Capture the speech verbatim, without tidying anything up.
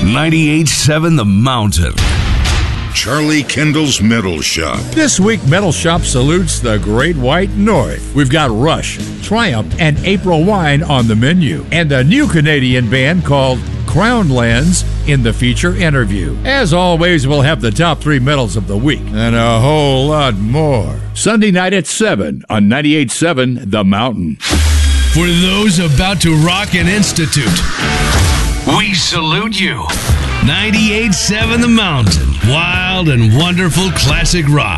ninety-eight point seven The Mountain. Charlie Kendall's Metal Shop. This week, Metal Shop salutes the Great White North. We've got Rush, Triumph, and April Wine on the menu, and a new Canadian band called Crownlands in the feature interview. As always, we'll have the top three metals of the week and a whole lot more. Sunday night at seven on ninety-eight point seven The Mountain. For those about to rock an institute, we salute you. ninety-eight point seven The Mountain. Wild and wonderful classic rock.